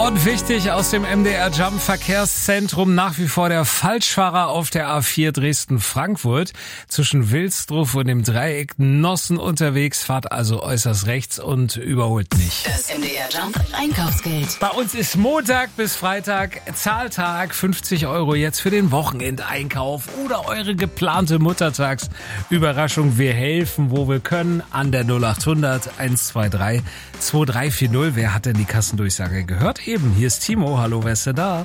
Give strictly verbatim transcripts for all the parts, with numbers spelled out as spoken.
und wichtig aus dem M D R Jump Verkehrszentrum. Nach wie vor der Falschfahrer auf der A vier Dresden-Frankfurt. Zwischen Wilsdruf und dem Dreieck Nossen unterwegs. Fahrt also äußerst rechts und überholt nicht. Das M D R Jump Einkaufsgeld. Bei uns ist Montag bis Freitag Zahltag. fünfzig Euro jetzt für den Wochenendeinkauf oder eure geplante Muttertagsüberraschung. Wir helfen, wo wir können, an der null acht hundert eins zwei drei zwei drei vier null. Wer hat denn die Kassendurchsage gehört? Eben, hier ist Timo. Hallo, wer ist denn da?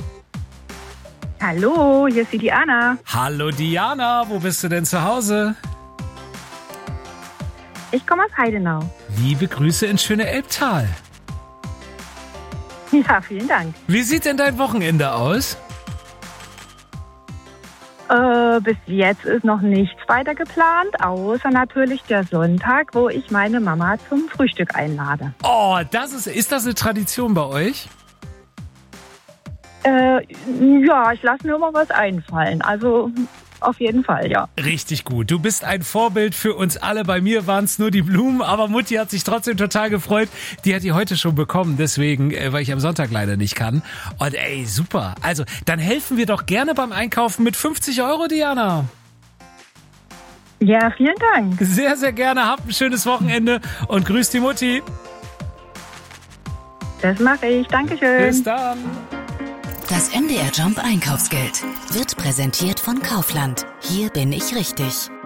Hallo, hier ist die Diana. Hallo Diana, wo bist du denn zu Hause? Ich komme aus Heidenau. Liebe Grüße ins schöne Elbtal. Ja, vielen Dank. Wie sieht denn dein Wochenende aus? Äh, bis jetzt ist noch nichts weiter geplant, außer natürlich der Sonntag, wo ich meine Mama zum Frühstück einlade. Oh, das ist, ist das eine Tradition bei euch? Äh, ja, ich lasse mir immer was einfallen. Also auf jeden Fall, ja. Richtig gut. Du bist ein Vorbild für uns alle. Bei mir waren es nur die Blumen, aber Mutti hat sich trotzdem total gefreut. Die hat die heute schon bekommen, deswegen, äh, weil ich am Sonntag leider nicht kann. Und ey, super. Also, dann helfen wir doch gerne beim Einkaufen mit fünfzig Euro, Diana. Ja, vielen Dank. Sehr, sehr gerne. Habt ein schönes Wochenende und grüß die Mutti. Das mache ich. Dankeschön. Bis dann. Das M D R Jump Einkaufsgeld wird präsentiert von Kaufland. Hier bin ich richtig.